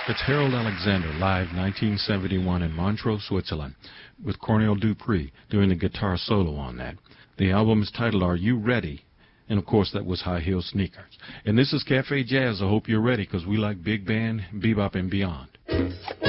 It's Harold Alexander, live 1971 in Montreux, Switzerland, with Cornel Dupree doing the guitar solo on that. The album is titled Are You Ready? And, of course, that was High Heel Sneakers. And this is Cafe Jazz. I hope you're ready, because we like big band, bebop, and beyond.